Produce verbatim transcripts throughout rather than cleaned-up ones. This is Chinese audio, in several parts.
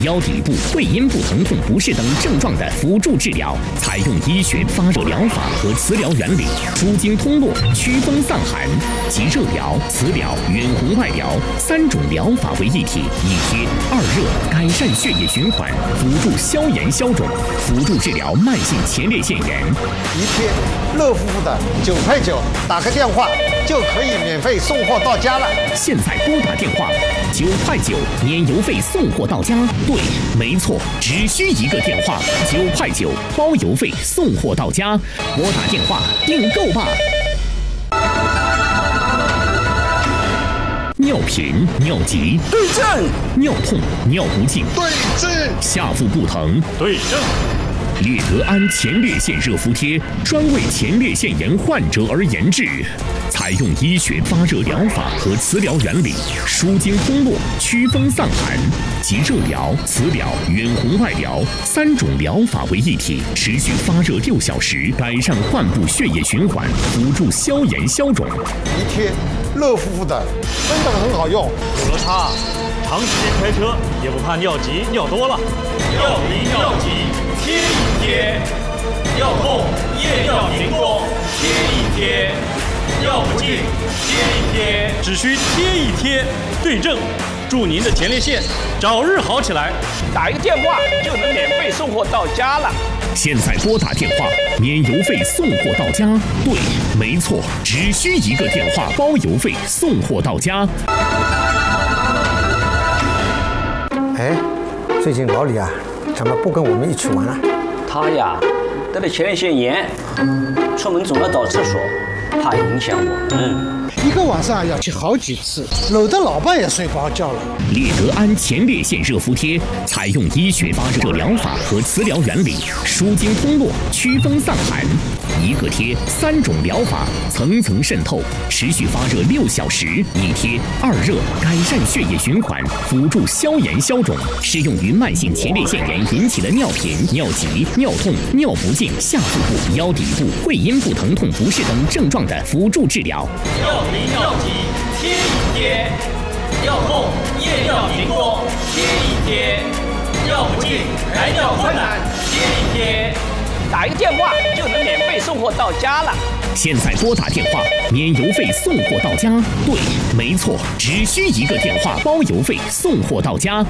腰底部、会阴部疼痛不适等症状的辅助治疗，采用医学发热疗法和磁疗原理，舒筋通络、祛风散寒，集热疗、磁疗、远红外疗三种疗法为一体，一贴二热，改善血液循环，辅助消炎消肿，辅助治疗慢性前列腺炎。 一贴乐乎乎的九块九，打个电话就可以免费送货到家了。 现在拨打电话，九块九，年邮费送货到家。对，没错，只需一个电话，九块九，包邮费送货到家。拨打电话订购吧。尿频、尿急对症， 尿痛、尿不尽对症， 下腹部疼对症。 列德安前列腺热敷贴专为前列腺炎患者而研制，采用医学发热疗法和磁疗原理，舒筋通络、祛风散寒，集热疗、磁疗、远红外疗三种疗法为一体，持续发热六小时，改善患部血液循环，辅助消炎消肿。 一贴乐乎乎的，真的很好用。 有了它，长时间开车也不怕尿急尿多了。尿频尿急贴一贴，尿痛夜尿频多贴一贴，尿不尽贴一贴，只需贴一贴，对症，祝您的前列腺早日好起来。 打一个电话就能免费送货到家了。 现在拨打电话，免邮费送货到家。对，没错，只需一个电话，包邮费送货到家。 哎，最近老李啊，怎么不跟我们一起玩了？ 他呀，得了前列腺炎，出门总要找厕所，怕影响我们。 一个晚上要去好几次，搂得老伴也睡不好觉了。 列德安前列腺热敷贴采用医学发热疗法和磁疗原理，舒筋通络、祛风散寒，一个贴三种疗法层层渗透，持续发热六小时，一贴二热，改善血液循环，辅助消炎消肿，适用于慢性前列腺炎引起的尿频、尿急、尿痛、尿不尽、下腹部、腰底部、会阴部疼痛不适等症状的辅助治疗。 尿频尿急贴一贴，尿痛夜尿频多贴一贴，尿不尽排尿困难贴一贴， 打一个电话就能免费送货到家了。 现在拨打电话，免邮费送货到家。对，没错，只需一个电话，包邮费送货到家。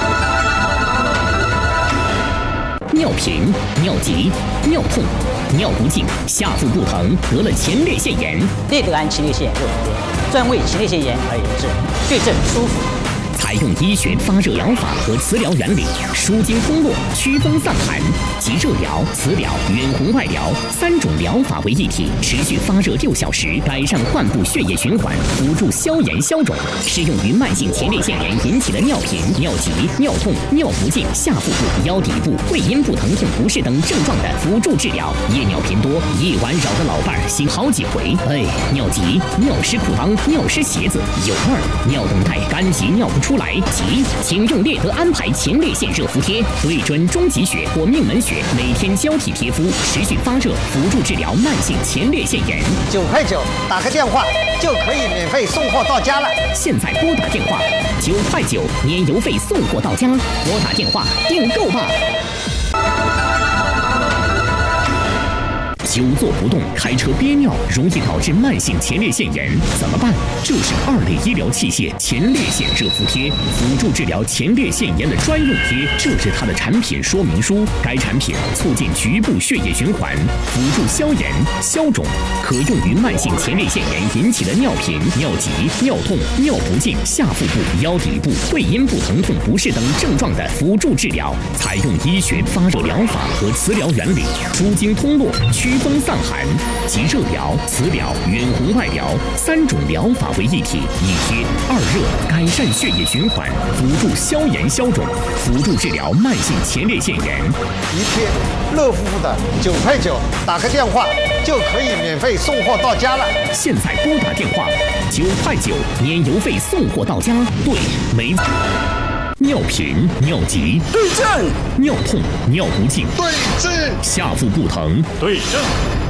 尿频、尿急、尿痛、尿不尽、下腹部疼，得了前列腺炎。 列德安前列腺热敷贴，专为前列腺炎而研制，对症舒服。 采用医学发热疗法和磁疗原理，舒筋通络、祛风散寒，集热疗、磁疗、远红外疗三种疗法为一体，持续发热六小时，改善患部血液循环，辅助消炎消肿，适用于慢性前列腺炎引起的尿频、尿急、尿痛、尿不尽、下腹部、腰底部、会阴部疼痛不适等症状的辅助治疗。夜尿频多，一晚扰得老伴儿醒好几回。哎，尿急、尿湿裤裆、尿湿鞋子，有味儿，尿动带干急尿不出来，急，请用列德安排前列腺热敷贴，对准中极穴或命门穴，每天交替贴敷，持续发热，辅助治疗慢性前列腺炎。 九块九，打个电话就可以免费送货到家了。 现在拨打电话，九块九，年邮费送货到家。拨打电话订购吧。久坐不动，开车憋尿，容易导致慢性前列腺炎，怎么办？就是二类医疗器械前列腺热敷贴，辅助治疗前列腺炎的专用贴，这是它的产品说明书。该产品促进局部血液循环，辅助消炎消肿，可用于慢性前列腺炎引起的尿频、尿急、尿痛、尿不尽、下腹部、腰底部、会阴部疼痛不适等症状的辅助治疗。采用医学发热疗法和磁疗原理，舒筋通络、祛风散寒，集热疗、磁疗、远红外疗三种疗法为一体，一贴二热，改善血液循环，辅助消炎消肿，辅助治疗慢性前列腺炎。 一贴乐乎乎的九块九，打个电话就可以免费送货到家了。 现在拨打电话，九块九，年邮费送货到家。对，没错。尿频、尿急对症， 尿痛、尿不尽对症， 下腹部疼对症。